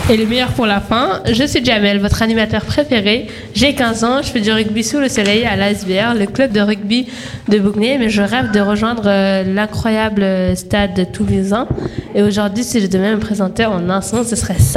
Et le meilleur pour la fin, je suis Jamel, votre animateur préféré. J'ai 15 ans, je fais du rugby sous le soleil à l'ASBR, le club de rugby de Bougnay, mais je rêve de rejoindre l'incroyable stade toulousain. Et aujourd'hui, si je devais me présenter en un son, ce serait ça.